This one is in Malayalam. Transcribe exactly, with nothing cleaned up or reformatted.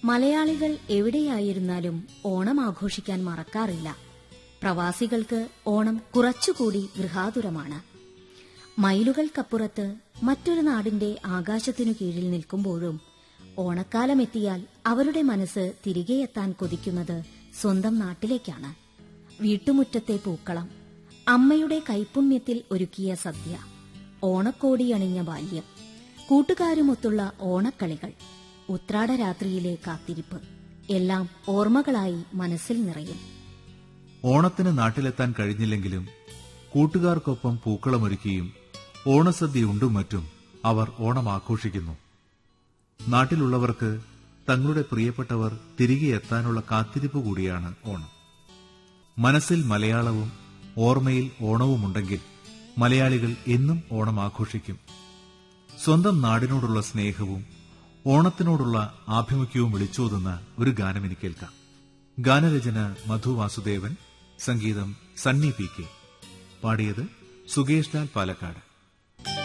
മലയാളികൾ എവിടെയായിരുന്നാലും ഓണം ആഘോഷിക്കാൻ മറക്കാറില്ല. പ്രവാസികൾക്ക് ഓണം കുറച്ചുകൂടി ഗൃഹാതുരമാണ്. മൈലുകൾക്കപ്പുറത്ത് മറ്റൊരു നാടിന്റെ ആകാശത്തിനു കീഴിൽ നിൽക്കുമ്പോഴും ഓണക്കാലമെത്തിയാൽ അവരുടെ മനസ്സ് തിരികെയെത്താൻ കൊതിക്കുന്നത് സ്വന്തം നാട്ടിലേക്കാണ്. വീട്ടുമുറ്റത്തെ പൂക്കളം, അമ്മയുടെ കൈപുണ്യത്തിൽ ഒരുക്കിയ സദ്യ, ഓണക്കോടിയണിഞ്ഞ ബാല്യം, കൂട്ടുകാരുമൊത്തുള്ള ഓണക്കളികൾ, ഉത്രാടരാത്രിയിലെ കാത്തിരിപ്പ് എല്ലാം ഓർമ്മകളായി മനസ്സിൽ നിറയും. ഓണത്തിന് നാട്ടിലെത്താൻ കഴിഞ്ഞില്ലെങ്കിലും കൂട്ടുകാർക്കൊപ്പം പൂക്കളമൊരുക്കിയും ഓണസദ്യയുണ്ടും മറ്റും അവർ ഓണം ആഘോഷിക്കുന്നു. നാട്ടിലുള്ളവർക്ക് തങ്ങളുടെ പ്രിയപ്പെട്ടവർ തിരികെ എത്താനുള്ള കാത്തിരിപ്പ് കൂടിയാണ് ഓണം. മനസ്സിൽ മലയാളവും ഓർമ്മയിൽ ഓണവുമുണ്ടെങ്കിൽ മലയാളികൾ എന്നും ഓണം ആഘോഷിക്കും. സ്വന്തം നാടിനോടുള്ള സ്നേഹവും ഓണത്തിനോടുള്ള ആഭിമുഖ്യവും വിളിച്ചോതുന്ന ഒരു ഗാനം ഇനി കേൾക്കാം. ഗാനരചന മധു വാസുദേവൻ, സംഗീതം സണ്ണി പി കെ, പാടിയത് സുകേഷ് ലാൽ പാലക്കാട്.